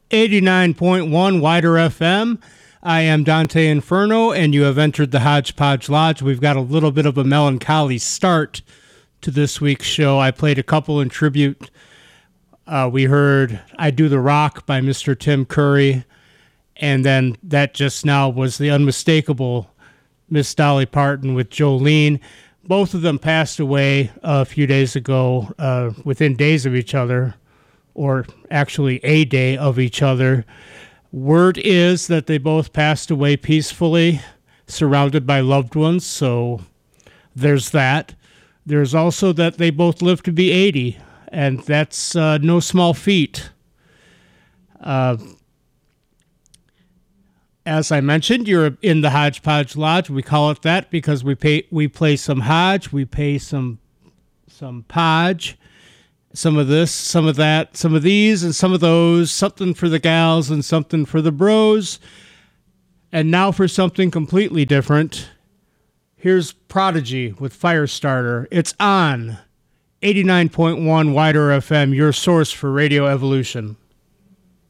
89.1 Wider FM. I am Dante Inferno, and you have entered the Hodgepodge Lodge. We've got a little bit of a melancholy start to this week's show. I played a couple in tribute. We heard I Do the Rock by Mr. Tim Curry, and then that just now was the unmistakable Miss Dolly Parton with Jolene. Both of them passed away a few days ago, within days of each other, or actually a day of each other. Word is that they both passed away peacefully, surrounded by loved ones, so there's that. There's also that they both lived to be 80, and that's no small feat. As I mentioned, you're in the Hodgepodge Lodge. We call it that because we play some Hodge, we play some Podge, some of this, some of that, some of these, and some of those, something for the gals and something for the bros. And now for something completely different. Here's Prodigy with Firestarter. It's on 89.1 Wider FM, your source for Radio Evolution.